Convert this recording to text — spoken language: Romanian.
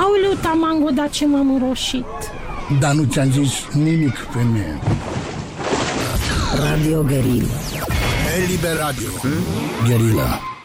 Aoleu, tamango, dar ce m-am înroșit. Dar nu ți-am zis nimic, femeie. Radio Guerilla. Eliber Radio. Guerilla.